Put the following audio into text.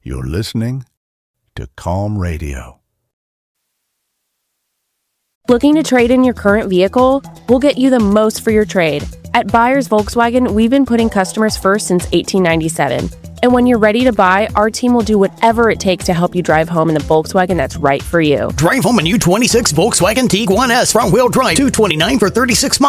You're listening to Calm Radio. Looking to trade in your current vehicle? We'll get you the most for your trade. At Buyers Volkswagen, we've been putting customers first since 1897. And when you're ready to buy, our team will do whatever it takes to help you drive home in the Volkswagen that's right for you. Drive home a new 26 Volkswagen Tiguan S front-wheel drive, $229 for 36 miles.